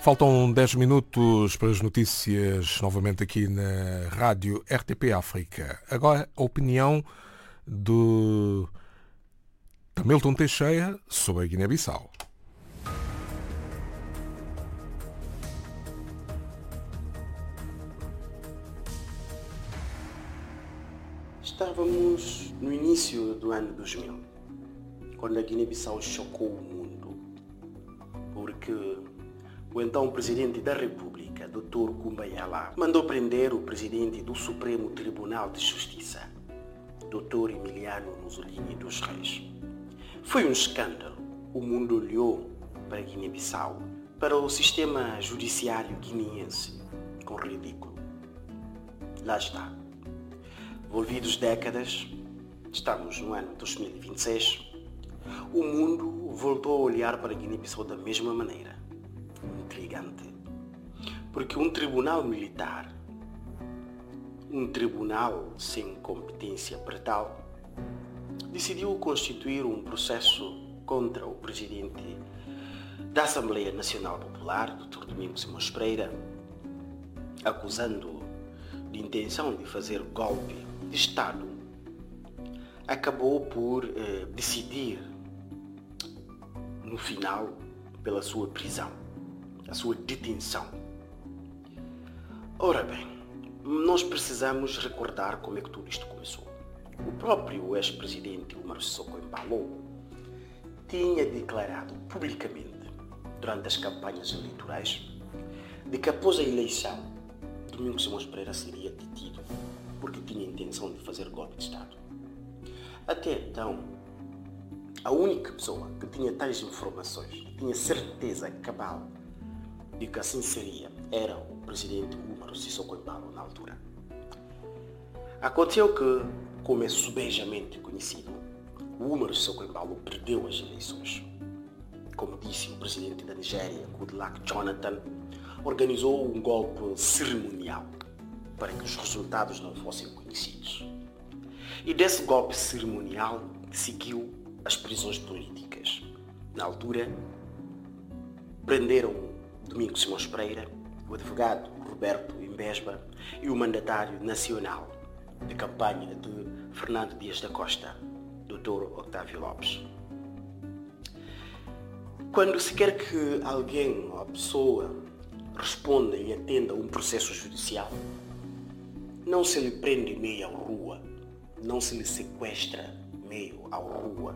Faltam 10 minutos para as notícias, novamente aqui na Rádio RTP África. Agora, a opinião do Hamilton Teixeira sobre a Guiné-Bissau. Estávamos no início do ano 2000, quando a Guiné-Bissau chocou o mundo, porque o então presidente da República, Dr. Kumbayala, mandou prender o presidente do Supremo Tribunal de Justiça, Dr. Emiliano Mussolini dos Reis. Foi um escândalo. O mundo olhou para a Guiné-Bissau, para o sistema judiciário guineense, com ridículo. Lá está. Envolvidos décadas, estamos no ano 2026, o mundo voltou a olhar para a Guiné-Bissau da mesma maneira. Intrigante. Porque um tribunal militar, um tribunal sem competência para tal, decidiu constituir um processo contra o presidente da Assembleia Nacional Popular, Dr. Domingos Simões Pereira, acusando-o de intenção de fazer golpe de Estado. Acabou por decidir, no final, pela sua prisão, a sua detenção. Ora bem, nós precisamos recordar como é que tudo isto começou. O próprio ex-presidente Umaro Sissoko Embalo tinha declarado publicamente, durante as campanhas eleitorais, de que após a eleição, Domingos Simões Pereira seria detido porque tinha a intenção de fazer golpe de Estado. Até então, a única pessoa que tinha tais informações, tinha certeza cabal de que assim seria, era o presidente Umaro Sissoko Embalo na altura. Aconteceu que, como é subejamente conhecido, o Umaro Sissoko Embalo perdeu as eleições. Como disse o presidente da Nigéria, Goodluck Jonathan, organizou um golpe cerimonial para que os resultados não fossem conhecidos. E desse golpe cerimonial seguiu as prisões políticas. Na altura, prenderam Domingos Simões Pereira, o advogado Roberto Imbesba e o mandatário nacional de campanha de Fernando Dias da Costa, Dr. Octávio Lopes. Quando se quer que alguém, uma pessoa, responda e atenda a um processo judicial, não se lhe prende meio à rua, não se lhe sequestra meio à rua,